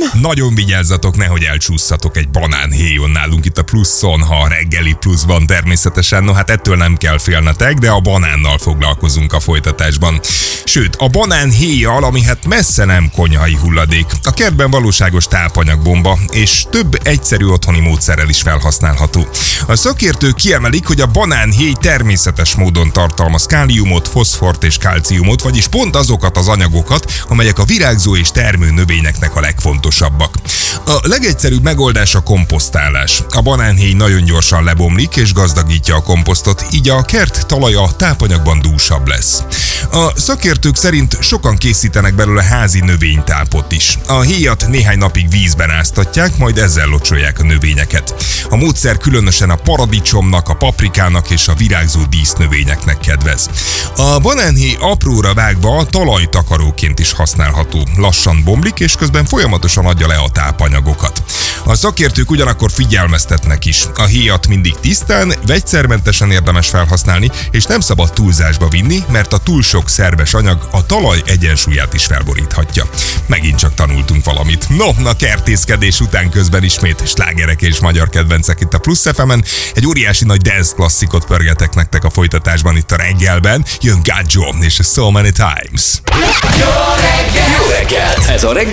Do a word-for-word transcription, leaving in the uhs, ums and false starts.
Nagyon vigyázzatok, nehogy elcsúszatok egy banánhéjon nálunk itt a Pluszon, ha a reggeli pluszban természetesen. No hát ettől nem kell félnetek, de a banánnal foglalkozunk a folytatásban. Sőt, a banánhéjjal, ami hát messze nem konyhai hulladék. A kertben valóságos tápanyagbomba, és több egyszerű otthoni módszerrel is felhasználható. A szakértők kiemelik, hogy a banánhéj természetes módon tartalmaz káliumot, foszfort és kalciumot, vagyis pont azokat az anyagokat, amelyek a virágzó és termő növényeknek a legfontosabbak. A legegyszerűbb megoldás a komposztálás. A banánhéj nagyon gyorsan lebomlik és gazdagítja a komposztot, így a kert talaja tápanyagban dúsabb lesz. A szakértők szerint sokan készítenek belőle házi növénytápot is. A héjat néhány napig vízben áztatják, majd ezzel locsolják a növényeket. A módszer különösen a paradicsomnak, a paprikának és a virágzó dísznövényeknek kedvez. A banánhéj apróra vágva talajtakaróként is használható. Lassan bomlik, és közben folyamatosan adja le a tápanyagokat. A szakértők ugyanakkor figyelmeztetnek is. A héjat mindig tisztán, vegyszermentesen érdemes felhasználni, és nem szabad túlzásba vinni, mert a túl sok szerves anyag a talaj egyensúlyát is felboríthatja. Megint csak tanultunk valamit. No, a kertészkedés után közben ismét slágerek és magyar kedvencek itt a Plusz ef emen. Egy óriási nagy dance klasszikot pörgetek nektek a folytatásban itt a reggelben. Jön Gadzsó és So Many Times. Jó reggel! Jó reggel! Ez a reggel